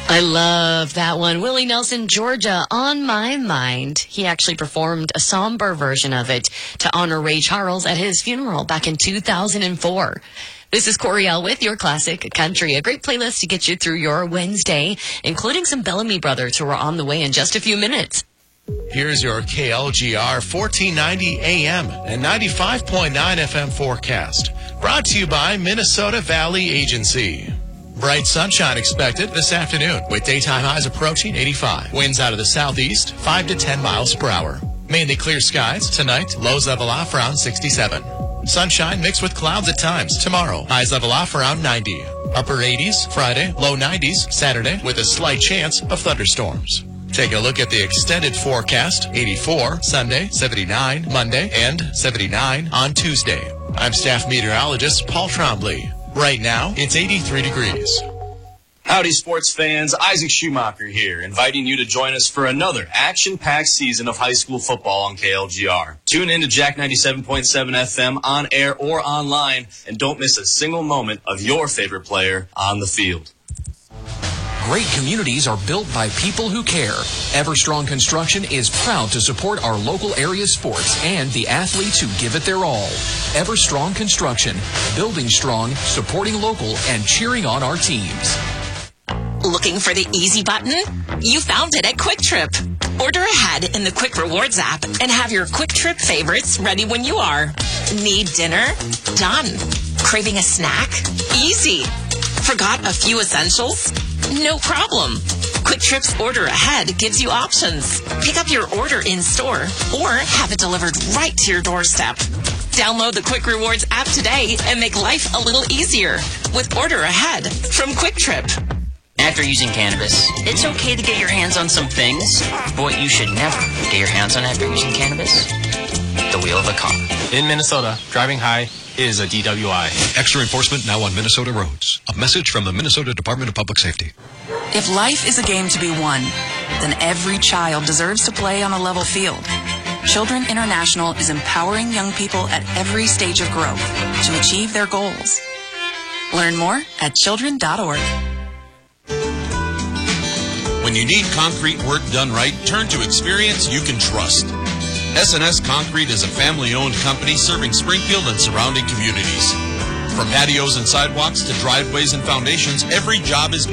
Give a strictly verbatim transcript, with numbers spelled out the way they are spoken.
I love that one. Willie Nelson, Georgia, On My Mind. He actually performed a somber version of it to honor Ray Charles at his funeral back in two thousand four. This is Coriel with your classic country, a great playlist to get you through your Wednesday, including some Bellamy Brothers who are on the way in just a few minutes. Here's your K L G R fourteen ninety A M and ninety-five point nine F M forecast. Brought to you by Minnesota Valley Agency. Bright sunshine expected this afternoon with daytime highs approaching eighty-five. Winds out of the southeast, five to ten miles per hour. Mainly clear skies tonight, lows level off around sixty-seven. Sunshine mixed with clouds at times tomorrow. Highs level off around ninety. Upper eighties Friday, low nineties Saturday with a slight chance of thunderstorms. Take a look at the extended forecast. eighty-four Sunday, seventy-nine Monday, and seventy-nine on Tuesday. I'm staff meteorologist Paul Trombley. Right now, it's eighty-three degrees. Howdy, sports fans. Isaac Schumacher here, inviting you to join us for another action-packed season of high school football on K L G R. Tune in to Jack ninety-seven point seven F M on air or online, and don't miss a single moment of your favorite player on the field. Great communities are built by people who care. Everstrong Construction is proud to support our local area sports and the athletes who give it their all. Everstrong Construction, building strong, supporting local, and cheering on our teams. Looking for the easy button? You found it at Quick Trip. Order ahead in the Quick Rewards app and have your Quick Trip favorites ready when you are. Need dinner? Done. Craving a snack? Easy. Forgot a few essentials? No problem. Quick Trip's Order Ahead gives you options. Pick up your order in-store or have it delivered right to your doorstep. Download the Quick Rewards app today and make life a little easier with Order Ahead from Quick Trip. After using cannabis, it's okay to get your hands on some things, but what you should never get your hands on after using cannabis, the wheel of a car. In Minnesota, driving high is a D W I. Extra enforcement now on Minnesota roads. A message from the Minnesota Department of Public Safety. If life is a game to be won, then every child deserves to play on a level field. Children International is empowering young people at every stage of growth to achieve their goals. Learn more at children dot org. When you need concrete work done right, turn to experience you can trust. S and S Concrete is a family-owned company serving Springfield and surrounding communities. From patios and sidewalks to driveways and foundations, every job is